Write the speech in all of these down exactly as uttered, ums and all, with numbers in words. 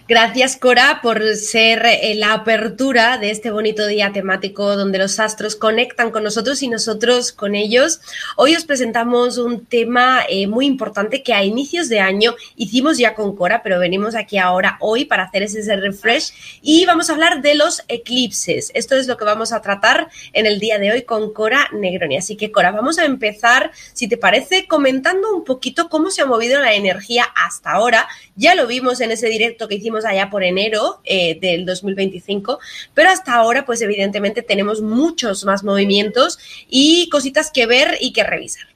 Gracias, Cora, por ser eh, la apertura de este bonito día temático donde los astros conectan con nosotros y nosotros con ellos. Hoy os presentamos un tema eh, muy importante que a inicios de año hicimos ya con Cora, pero venimos aquí ahora hoy para hacer ese, ese refresh y vamos a hablar de los eclipses. Esto es lo que vamos a tratar en el día de hoy con Cora Negroni. Así que, Cora, vamos a empezar, si te parece, comentando un poquito cómo se ha movido la energía hasta ahora. Ya lo vimos en ese directo que hicimos allá por enero eh, del dos mil veinticinco, pero hasta ahora pues evidentemente tenemos muchos más movimientos y cositas que ver y que revisar.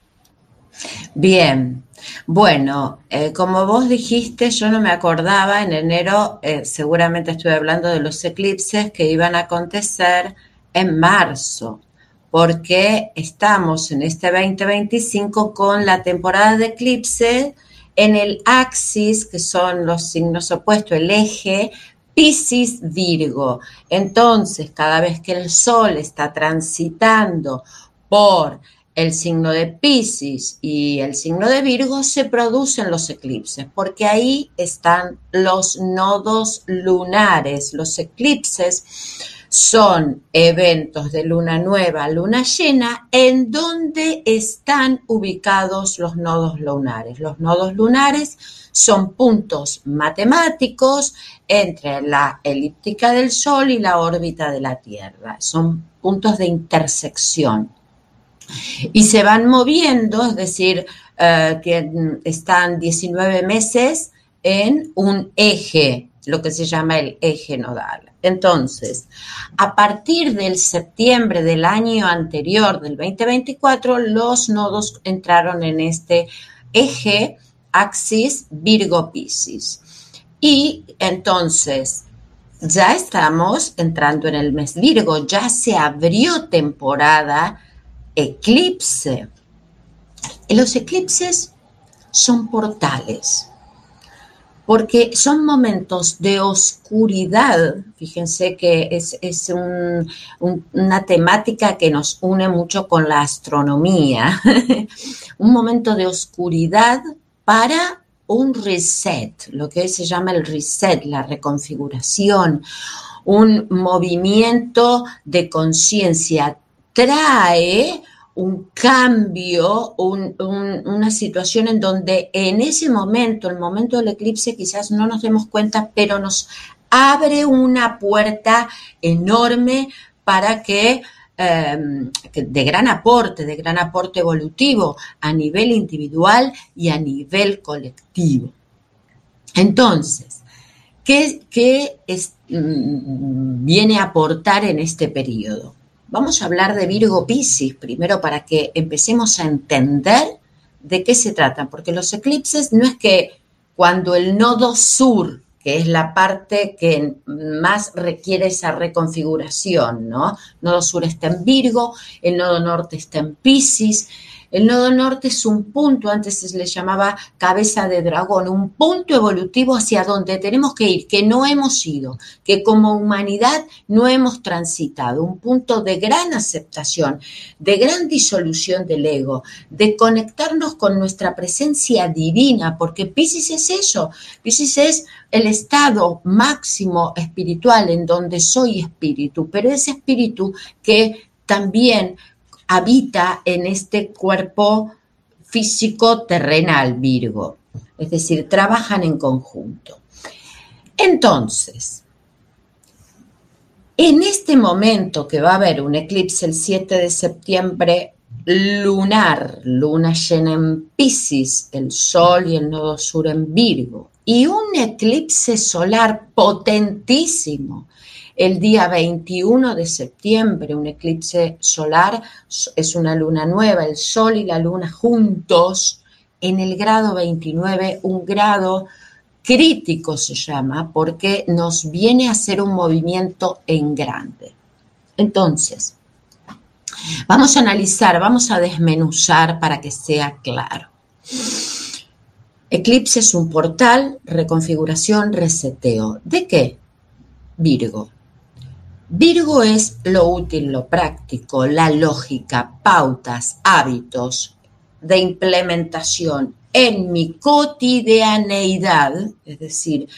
Bien, bueno, eh, como vos dijiste, yo no me acordaba, en enero eh, seguramente estuve hablando de los eclipses que iban a acontecer en marzo, porque estamos en este veinte veinticinco con la temporada de eclipse en el axis, que son los signos opuestos, el eje Piscis-Virgo. Entonces, cada vez que el Sol está transitando por el signo de Piscis y el signo de Virgo, se producen los eclipses, porque ahí están los nodos lunares. Los eclipses son eventos de luna nueva, luna llena, en donde están ubicados los nodos lunares. Los nodos lunares son puntos matemáticos entre la elíptica del Sol y la órbita de la Tierra. Son puntos de intersección. Y se van moviendo, es decir, uh, que están diecinueve meses en un eje, lo que se llama el eje nodal. Entonces, a partir del septiembre del año anterior, del veinte veinticuatro, los nodos entraron en este eje axis Virgo-Piscis. Y entonces, ya estamos entrando en el mes Virgo, ya se abrió temporada eclipse. Los eclipses son portales, porque son momentos de oscuridad. Fíjense que es, es un, un, una temática que nos une mucho con la astronomía. Un momento de oscuridad para un reset, lo que se llama el reset, la reconfiguración, un movimiento de conciencia. Trae un cambio, un, un, una situación en donde en ese momento, el momento del eclipse, quizás no nos demos cuenta, pero nos abre una puerta enorme para que, eh, de gran aporte, de gran aporte evolutivo a nivel individual y a nivel colectivo. Entonces, ¿qué, qué es, mmm, viene a aportar en este periodo? Vamos a hablar de Virgo-Piscis primero para que empecemos a entender de qué se trata, porque los eclipses no es que cuando el nodo sur, que es la parte que más requiere esa reconfiguración, ¿no? El nodo sur está en Virgo, el nodo norte está en Piscis. El nodo norte es un punto, antes se le llamaba cabeza de dragón, un punto evolutivo hacia donde tenemos que ir, que no hemos ido, que como humanidad no hemos transitado, un punto de gran aceptación, de gran disolución del ego, de conectarnos con nuestra presencia divina, porque Piscis es eso, Piscis es el estado máximo espiritual en donde soy espíritu, pero ese espíritu que también habita en este cuerpo físico terrenal Virgo, es decir, trabajan en conjunto. Entonces, en este momento que va a haber un eclipse el siete de septiembre lunar, luna llena en Piscis, el Sol y el nodo sur en Virgo, y un eclipse solar potentísimo, el día veintiuno de septiembre, un eclipse solar, es una luna nueva, el Sol y la luna juntos en el grado veintinueve, un grado crítico se llama, porque nos viene a hacer un movimiento en grande. Entonces, vamos a analizar, vamos a desmenuzar para que sea claro. Eclipse es un portal, reconfiguración, reseteo. ¿De qué? Virgo. Virgo es lo útil, lo práctico, la lógica, pautas, hábitos de implementación en mi cotidianeidad, es decir,